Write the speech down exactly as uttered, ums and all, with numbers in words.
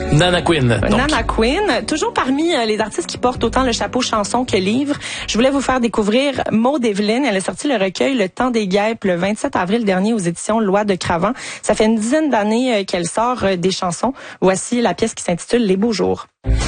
Nana Queen. Donc. Nana Queen, toujours parmi euh, les artistes qui portent autant le chapeau chanson que livre. Je voulais vous faire découvrir Maud Evelyne. Elle a sorti le recueil Le Temps des Guêpes le vingt-sept avril dernier aux éditions Loi de Cravant. Ça fait une dizaine d'années euh, qu'elle sort euh, des chansons. Voici la pièce qui s'intitule Les Beaux Jours.